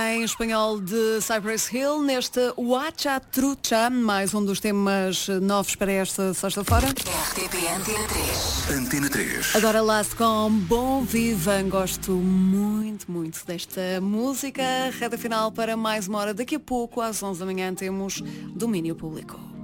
em espanhol de Cypress Hill, neste Huacha Trucha, mais um dos temas novos para esta sexta-feira. RTP Antena 3. Antena 3. Agora Last com Bom Vivan, gosto muito desta música. Reta final para mais uma hora. Daqui a pouco, às 11 da manhã, temos Domínio Público.